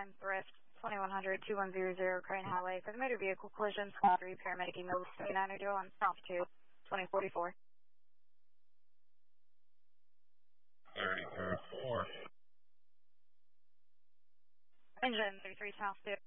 9 Thrift, 2100, 2100 Crane Highway for the motor vehicle collision. Squad 3, paramedic email 79 on South 2, 2044. 30-4. Engine 33 South 2.